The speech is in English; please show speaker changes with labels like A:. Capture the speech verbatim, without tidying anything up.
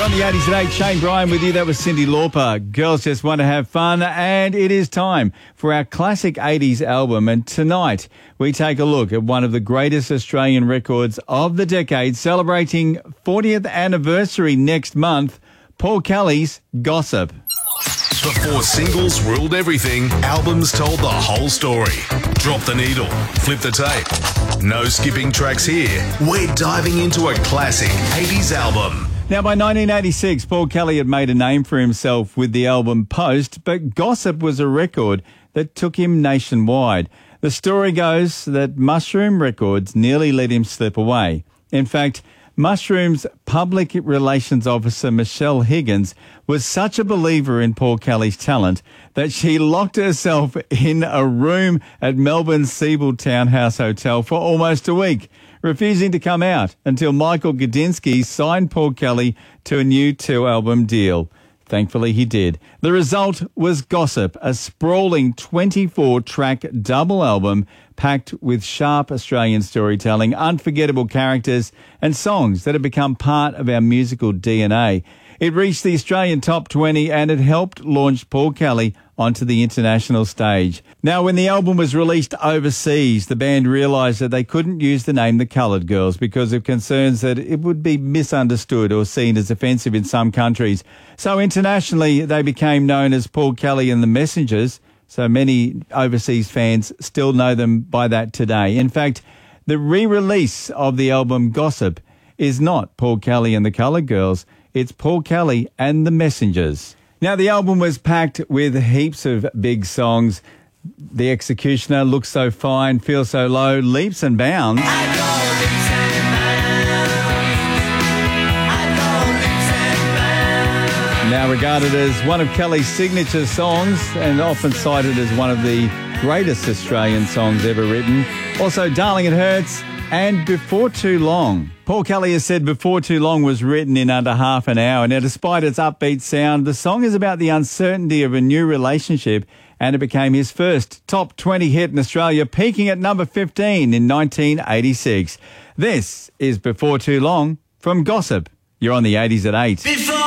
A: You're on the eighties at eight. Shane Bryan with you. That was Cyndi Lauper. Girls just want to have fun. And it is time for our classic eighties album. And tonight we take a look at one of the greatest Australian records of the decade, celebrating fortieth anniversary next month, Paul Kelly's Gossip.
B: Before singles ruled everything, albums told the whole story. Drop the needle, flip the tape. No skipping tracks here. We're diving into a classic eighties album.
A: Now, by nineteen eighty-six, Paul Kelly had made a name for himself with the album Post, but Gossip was a record that took him nationwide. The story goes that Mushroom Records nearly let him slip away. In fact, Mushroom's public relations officer, Michelle Higgins, was such a believer in Paul Kelly's talent that she locked herself in a room at Melbourne's Siebel Townhouse Hotel for almost a week, refusing to come out until Michael Gudinski signed Paul Kelly to a new two-album deal. Thankfully, he did. The result was Gossip, a sprawling twenty-four track double album packed with sharp Australian storytelling, unforgettable characters, and songs that have become part of our musical D N A. It reached the Australian top twenty and it helped launch Paul Kelly onto the international stage. Now, when the album was released overseas, the band realised that they couldn't use the name The Coloured Girls because of concerns that it would be misunderstood or seen as offensive in some countries. So internationally, they became known as Paul Kelly and the Messengers. So many overseas fans still know them by that today. In fact, the re-release of the album Gossip is not Paul Kelly and the Coloured Girls. It's Paul Kelly and the Messengers. Now, the album was packed with heaps of big songs. The Executioner, Look So Fine, Feel So Low, Leaps and Bounds. I go leaps and bounds. I go leaps and bounds. Now regarded as one of Kelly's signature songs and often cited as one of the greatest Australian songs ever written. Also, Darling It Hurts and Before Too Long. Paul Kelly has said Before Too Long was written in under half an hour. Now, despite its upbeat sound, the song is about the uncertainty of a new relationship, and it became his first top twenty hit in Australia, peaking at number fifteen in nineteen eighty-six. This is Before Too Long from Gossip. You're on the eighties at eight. Before